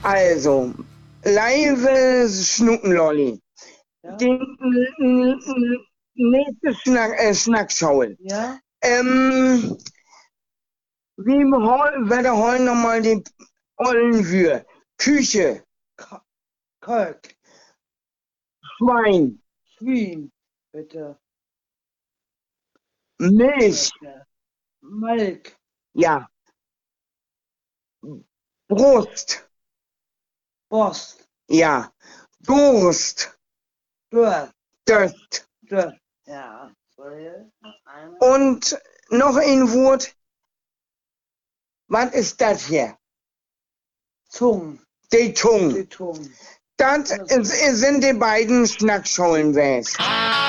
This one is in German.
Also, leise Schnuckenlolli. Ja? Die nächste Schnackschaul. Ja? Wie werde heute nochmal die Ollen für? Küche, Kalk. Schwein, Schwein. Bitte. Milch, Bitte. Melk. ja, Brust, Post. ja, Durst, Dörr. Durst. Dörr. Ja. Sorry. Einmal. Und noch ein Wort. Was ist das hier? Zung. Die Zunge. Die Zung. Das sind die beiden Schnackschollen.